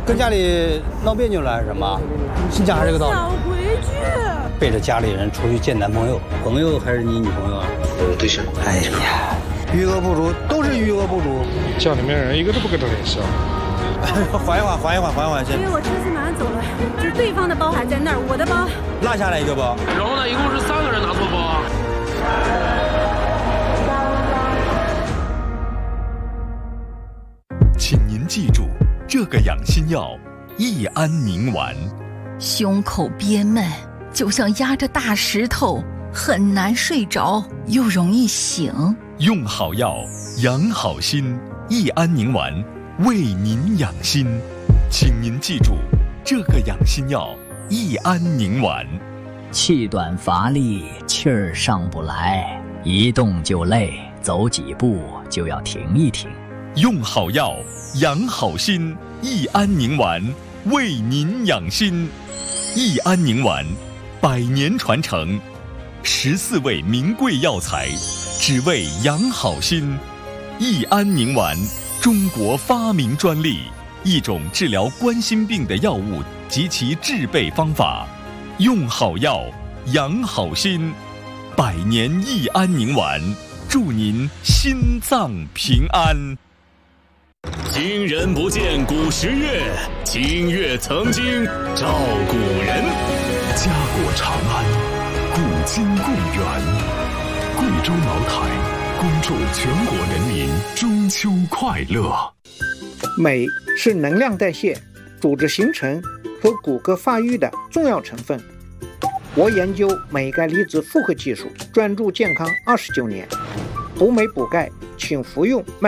跟家里闹别扭了还是什么？你讲还是这个道理。 小规矩。 背着家里人出去见男朋友，朋友还是你女朋友啊？ 我对象。 哎呀，余额不足，都是余额不足。 家里面人一个都不跟他联系啊。 缓一缓先。 因为我车子马上走了，就是对方的包还在那儿，我的包落下来一个包。 然后呢，一共是3个人拿错包啊。 请您记住，这个养心药益安宁丸。 胸口憋闷，就像压着大石头，很难睡着，又容易醒。 用好药，养好心，益安宁丸为您养心。请您记住，这个养心药益安宁丸。 气短乏力，气儿上不来，一动就累，走几步就要停一停。 用好药，养好心，益安宁丸为您养心。益安宁丸100年传承，14味名贵药材，只为养好心。益安宁丸，中国发明专利，一种治疗冠心病的药物及其制备方法。用好药，养好心，100年益安宁丸，祝您心脏平安。 今人不见古时月，今月曾经照古人。 家国长安，古今贵园。贵州茅台恭祝全国人民中秋快乐。 镁是能量代谢、组织形成和骨骼发育的重要成分。我研究镁钙离子复合技术，专注健康29年。补镁补钙，请服用